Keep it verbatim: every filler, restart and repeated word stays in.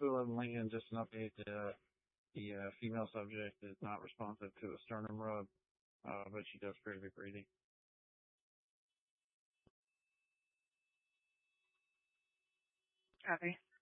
two eleven Lincoln, just an update. Uh, the uh, female subject is not responsive to a sternum rub, uh, but she does pretty good breathing. Copy.